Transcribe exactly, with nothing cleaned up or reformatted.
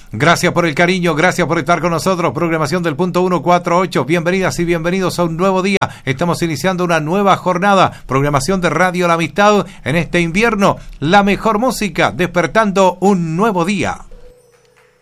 Gracias por el cariño, gracias por estar con nosotros. Programación del punto ciento cuarenta y ocho. Bienvenidas y bienvenidos a un nuevo día. Estamos iniciando una nueva jornada. Programación de Radio La Amistad en este invierno. La mejor música, despertando un nuevo día.